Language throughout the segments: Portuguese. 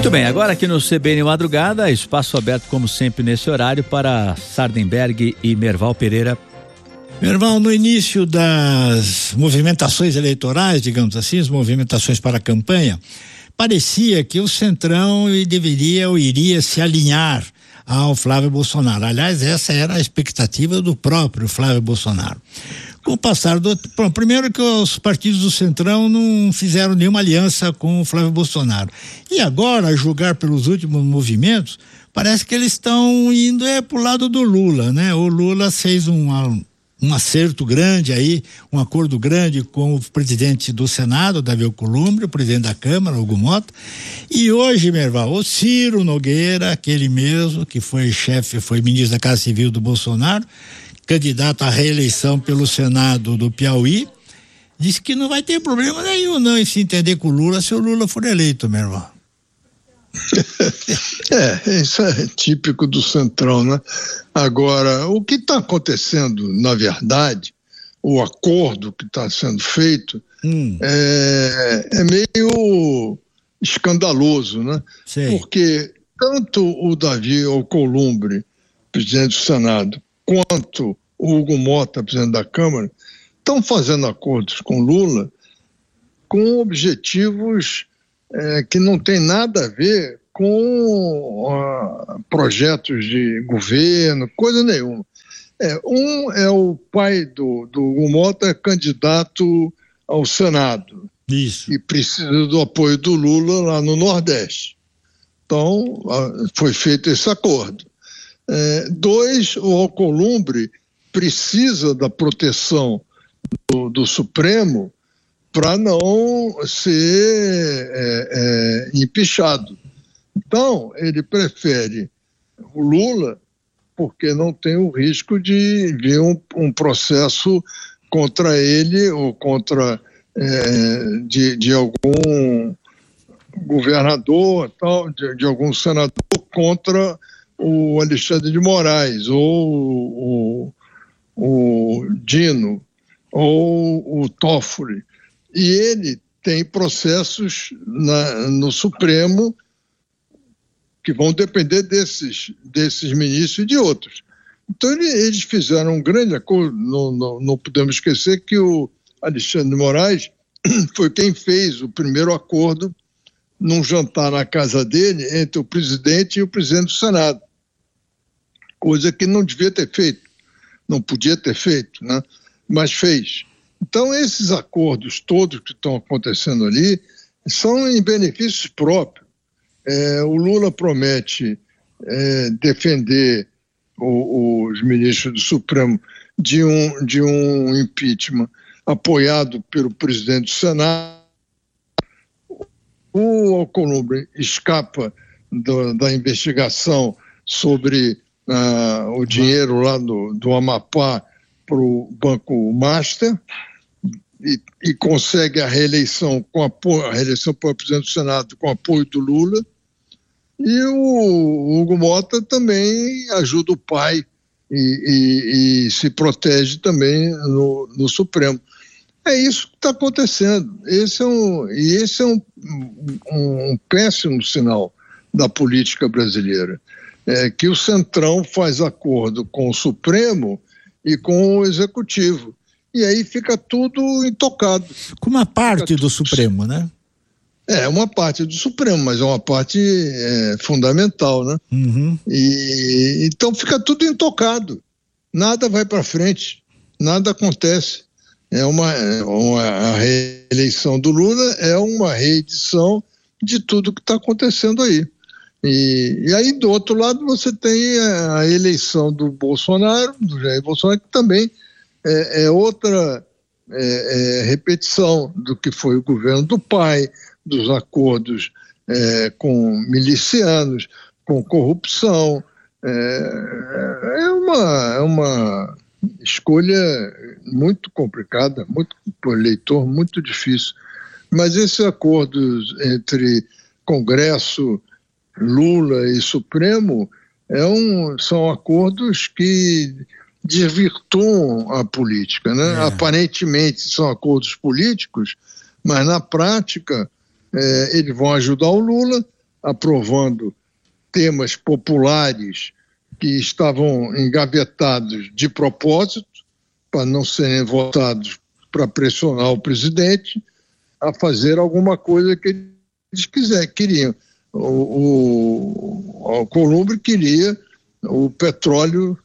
Muito bem, agora aqui no CBN Madrugada, espaço aberto como sempre nesse horário para Sardenberg e Merval Pereira. Merval, no início das movimentações eleitorais, digamos assim, as movimentações para a campanha, parecia que o Centrão deveria ou iria se alinhar ao Flávio Bolsonaro. Aliás, essa era a expectativa do próprio Flávio Bolsonaro. Com o passar primeiro que os partidos do Centrão não fizeram nenhuma aliança com o Flávio Bolsonaro. E agora, a julgar pelos últimos movimentos, parece que eles estão indo pro lado do Lula, né? O Lula fez um acerto grande aí, um acordo grande com o presidente do Senado, Davi Alcolumbre, o presidente da Câmara, Hugo Mota, e hoje, Merval, o Ciro Nogueira, aquele mesmo que foi ministro da Casa Civil do Bolsonaro, candidato à reeleição pelo Senado do Piauí, disse que não vai ter problema nenhum não em se entender com o Lula se o Lula for eleito, Merval. Isso é típico do Centrão, né? Agora, o que está acontecendo, na verdade, o acordo que está sendo feito é meio escandaloso, né? Sei. Porque tanto o Davi Alcolumbre, presidente do Senado, quanto o Hugo Mota, presidente da Câmara, estão fazendo acordos com Lula com objetivos que não tem nada a ver com projetos de governo, coisa nenhuma. Um é o pai do Hugo Mota, candidato ao Senado. Isso. E precisa do apoio do Lula lá no Nordeste. Então, foi feito esse acordo. Dois, o Alcolumbre precisa da proteção do Supremo para não ser empichado. Então, ele prefere o Lula porque não tem o risco de vir um processo contra ele ou contra de algum governador, tal, de algum senador contra o Alexandre de Moraes ou o Dino ou o Toffoli. E ele tem processos no Supremo que vão depender desses ministros e de outros. Então eles fizeram um grande acordo, não podemos esquecer que o Alexandre de Moraes foi quem fez o primeiro acordo num jantar na casa dele entre o presidente e o presidente do Senado, coisa que não devia ter feito, não podia ter feito, né? Mas fez. Então esses acordos todos que estão acontecendo ali são em benefícios próprios. O Lula promete defender os ministros do Supremo de um impeachment apoiado pelo presidente do Senado. O Alcolumbre escapa da investigação sobre o dinheiro lá do Amapá para o Banco Master e consegue a reeleição para o presidente do Senado com apoio do Lula. E o Hugo Mota também ajuda o pai e se protege também no Supremo. É isso que está acontecendo. Esse é um péssimo sinal da política brasileira. Que o Centrão faz acordo com o Supremo e com o Executivo. E aí fica tudo intocado. Com uma parte do Supremo, né? Uma parte do Supremo, mas é uma parte fundamental, né? Uhum. E então fica tudo intocado. Nada vai para frente, nada acontece. A reeleição do Lula é uma reedição de tudo que está acontecendo aí. E aí, do outro lado, você tem a eleição do Bolsonaro, do Jair Bolsonaro, que também é outra repetição do que foi o governo do pai, dos acordos com milicianos, com corrupção. É uma escolha muito complicada, muito para o eleitor, muito difícil. Mas esses acordos entre Congresso, Lula e Supremo são acordos que desvirtuam a política, né? Aparentemente são acordos políticos, mas na prática eles vão ajudar o Lula aprovando temas populares que estavam engavetados de propósito, para não serem votados para pressionar o presidente a fazer alguma coisa que eles queriam. O Alcolumbre queria o petróleo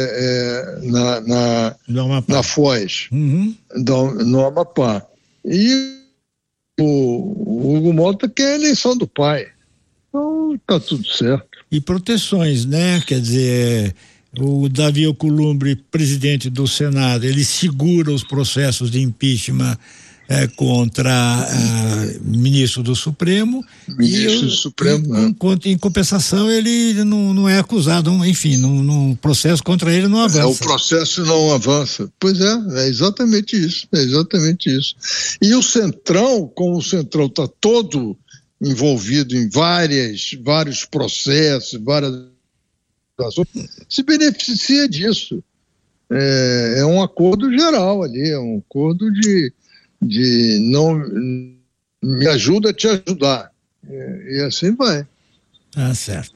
na Foz, no Amapá. E o Hugo Mota quer a eleição do pai. Então está tudo certo. E proteções, né? Quer dizer, o Davi Alcolumbre, presidente do Senado, ele segura os processos de impeachment contra ministro do Supremo. Ministro do Supremo, em compensação, ele não é acusado, enfim, num processo contra ele não avança. O processo não avança. Pois é exatamente isso, E o Centrão, como o Centrão está todo envolvido em vários processos, várias ações, se beneficia disso. É um acordo geral ali, é um acordo de não me ajuda a te ajudar. E assim vai. Certo.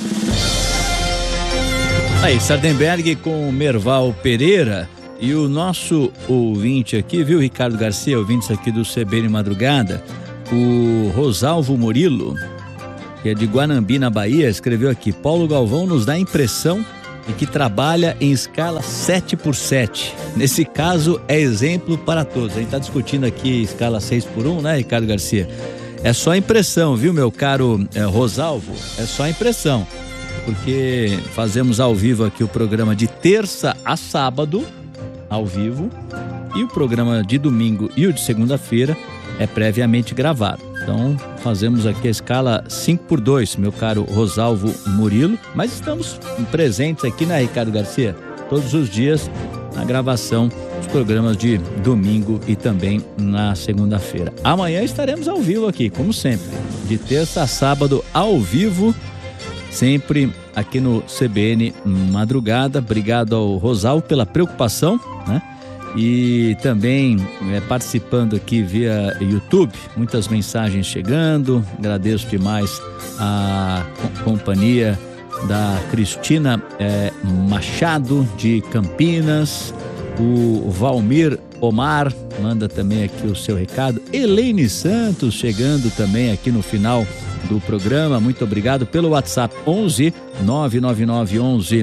Aí, Sardenberg com Merval Pereira e o nosso ouvinte aqui, viu, Ricardo Garcia, ouvintes aqui do CBN Madrugada, o Rosalvo Murilo, que é de Guanambi, na Bahia, escreveu aqui: Paulo Galvão nos dá a impressão de que trabalha em escala 7x7. Nesse caso, é exemplo para todos. A gente está discutindo aqui escala 6x1, né, Ricardo Garcia? É só impressão, viu, meu caro Rosalvo? É só impressão. Porque fazemos ao vivo aqui o programa de terça a sábado, ao vivo, e o programa de domingo e o de segunda-feira é previamente gravado. Então, fazemos aqui a escala 5x2, meu caro Rosalvo Murilo, mas estamos presentes aqui, né, Ricardo Garcia? Todos os dias na gravação dos programas de domingo e também na segunda-feira. Amanhã estaremos ao vivo aqui, como sempre, de terça a sábado ao vivo, sempre aqui no CBN Madrugada. Obrigado ao Rosalvo pela preocupação, né? E também participando aqui via YouTube, muitas mensagens chegando. Agradeço demais a companhia da Cristina Machado de Campinas, o Valmir Omar manda também aqui o seu recado, Elaine Santos chegando também aqui no final do programa, muito obrigado pelo WhatsApp 11 999 11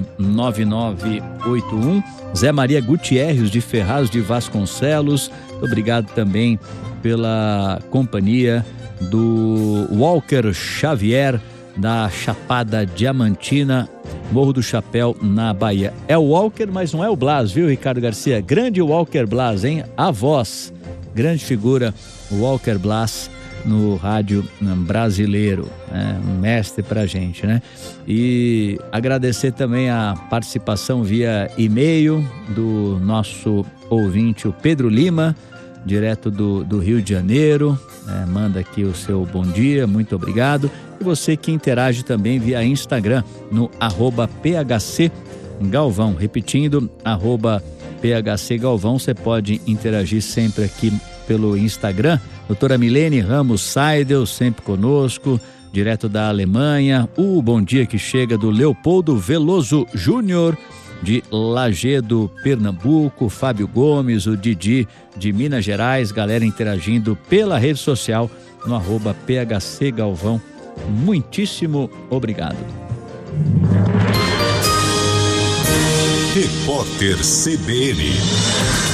9981. Zé Maria Gutierrez de Ferraz de Vasconcelos, obrigado também pela companhia do Walker Xavier da Chapada Diamantina, Morro do Chapéu, na Bahia. É o Walker, mas não é o Blas, viu, Ricardo Garcia? Grande Walker Blas, hein? A voz, grande figura, o Walker Blas no rádio brasileiro, né? Um mestre pra gente, né? E agradecer também a participação via e-mail do nosso ouvinte, o Pedro Lima, direto do Rio de Janeiro, manda aqui o seu bom dia, muito obrigado. E você que interage também via Instagram no @PHCGalvão, repetindo, @PHCGalvão, você pode interagir sempre aqui pelo Instagram. Doutora Milene Ramos Seidel, sempre conosco, direto da Alemanha. O bom dia que chega do Leopoldo Veloso Júnior, de Lagedo, Pernambuco. Fábio Gomes, o Didi de Minas Gerais, galera interagindo pela rede social no @PHCGalvão. Muitíssimo obrigado. Repórter CBN.